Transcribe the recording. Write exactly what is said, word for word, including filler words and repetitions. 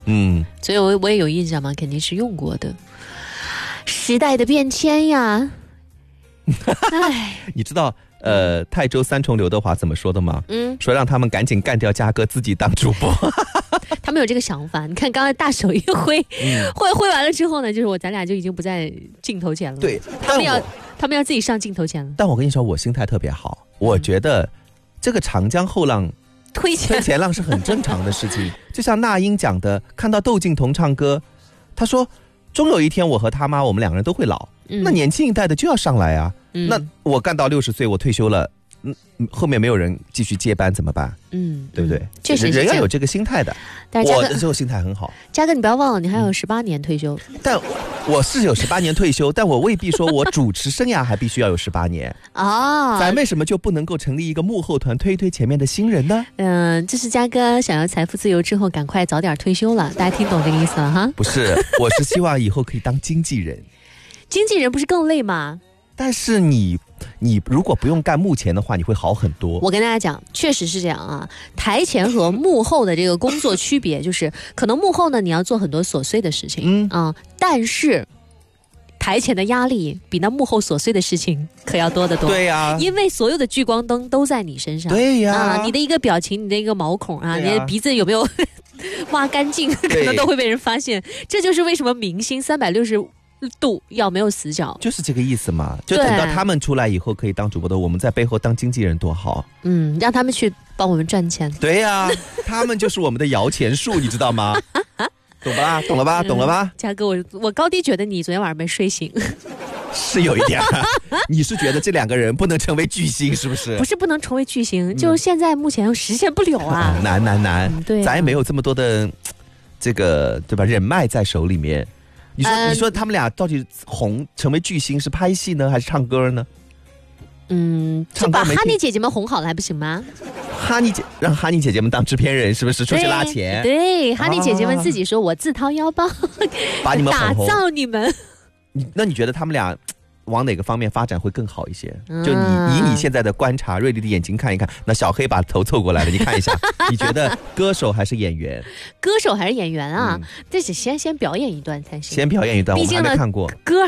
嗯， 所以我我也有印象嘛，肯定是用过的。时代的变迁呀，哎， 你知道呃泰州三重刘德华怎么说的吗？ 嗯， 说让他们赶紧干掉嘉哥，自己当主播。 他们有这个想法。你看刚才大手一挥，嗯、挥挥完了之后呢，就是我咱俩就已经不在镜头前了。 对， 他们要他们要自己上镜头前了。 但我跟你说，我心态特别好，我觉得这个长江后浪推前推前浪是很正常的事情。就像那英讲的，看到窦靖童唱歌，他说终有一天我和他妈我们两个人都会老，嗯、那年轻一代的就要上来啊。嗯、那我干到六十岁，我退休了。嗯，后面没有人继续接班怎么办？嗯，对不对？ 确实人要有这个心态的。 但我的这个心态很好。 嘉哥，你不要忘了，你还有十八年退休。 嗯、但我是有十八年退休，但我未必说我主持生涯还必须要有十八年啊。咱为什么就不能够成立一个幕后团，推一推前面的新人呢？ 嗯、呃，这是嘉哥想要财富自由之后赶快早点退休了，大家听懂这个意思了哈？ 不是，我是希望以后可以当经纪人。 经纪人不是更累吗？ 但是你。你如果不用干幕前的话，你会好很多。 我跟大家讲，确实是这样啊。台前和幕后的这个工作区别，就是可能幕后呢，你要做很多琐碎的事情，嗯啊，但是台前的压力比那幕后琐碎的事情可要多得多。 对呀、啊， 因为所有的聚光灯都在你身上。 对呀、啊啊，你的一个表情，你的一个毛孔啊，啊你的鼻子有没有挖干净，可能都会被人发现。这就是为什么明星三百六十度要没有死角， 就是这个意思嘛。就等到他们出来以后可以当主播的，我们在背后当经纪人多好。 嗯，让他们去帮我们赚钱。 对呀、啊，他们就是我们的摇钱树，你知道吗？懂吧？懂了吧？懂了吧？ 嗯、嘉哥，我我高低觉得你昨天晚上没睡醒。 是有一点、啊，你是觉得这两个人不能成为巨星，是不是？ 不是不能成为巨星，嗯、就现在目前实现不了啊， 嗯、难难难。 嗯、对、啊， 咱也没有这么多的这个对吧？人脉在手里面。你说、嗯、你说他们俩到底红成为巨星是拍戏呢还是唱歌呢？ 嗯，就把哈尼姐姐们哄好了还不行吗？ 哈尼姐让哈尼姐姐们当制片人，是不是出去拉钱？ 对，对哈尼姐姐们自己说、啊、我自掏腰包把你们打造你们。 你那你觉得他们俩往哪个方面发展会更好一些？嗯、就你以你现在的观察，锐利的眼睛看一看，那小黑把头凑过来了，你看一下，你觉得歌手还是演员？ 歌手还是演员啊？嗯、这是先先表演一段才行。 先表演一段，我们还没看过。 歌